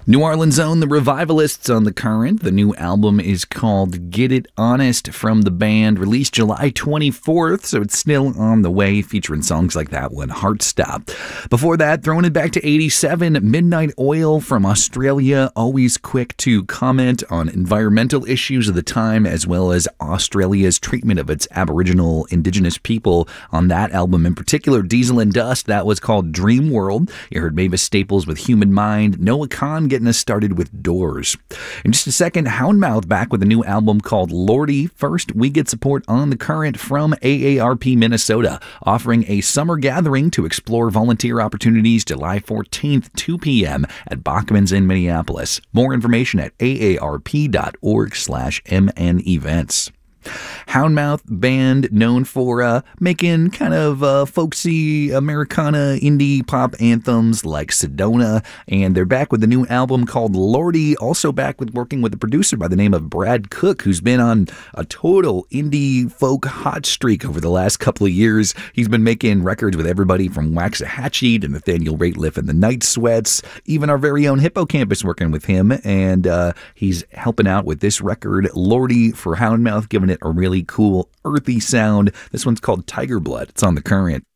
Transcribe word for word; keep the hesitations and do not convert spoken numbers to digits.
New Orleans' own The Revivalists on The Current. The new album is called Get It Honest from the band, released July twenty-fourth, so it's still on the way, featuring songs like that one, Heart Stop. Before that, throwing it back to eighty-seven, Midnight Oil from Australia, always quick to comment on environmental issues of the time, as well as Australia's treatment of its Aboriginal Indigenous people on that album in particular, Diesel and Dust. That was called Dream World. You heard Mavis Staples with Human Mind, Noah Kahan getting us started with Doors. In just a second, Houndmouth back with a new album called Lordy. First, we get support on The Current from A A R P Minnesota, offering a summer gathering to explore volunteer opportunities July fourteenth, two p.m. at Bachman's in Minneapolis. More information at aarp.org slash mn events. Houndmouth, band known for uh, making kind of uh, folksy Americana indie pop anthems like Sedona, and they're back with a new album called Lordy, also back with working with a producer by the name of Brad Cook, who's been on a total indie folk hot streak over the last couple of years. He's been making records with everybody from Waxahachie to Nathaniel Rateliff and the Night Sweats, even our very own Hippocampus working with him, and uh, he's helping out with this record, Lordy, for Houndmouth, giving it a really cool, earthy sound. This one's called Tiger Blood. It's on The Current.